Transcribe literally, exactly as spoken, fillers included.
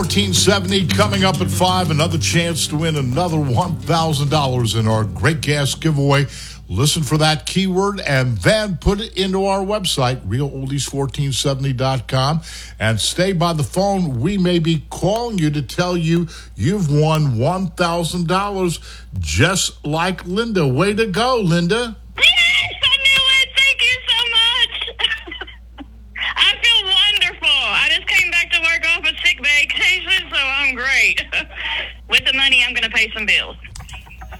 fourteen seventy coming up at five. Another chance to win another one thousand dollars in our Great Gas giveaway. Listen for that keyword and then put it into our website, real oldies fourteen seventy dot com. And stay by the phone. We may be calling you to tell you you've won one thousand dollars just like Linda. Way to go, Linda. Yes, I knew it. Thank you so much. I feel wonderful. I just came back to work off a sick vacation, so I'm great. With the money, I'm going to pay some bills.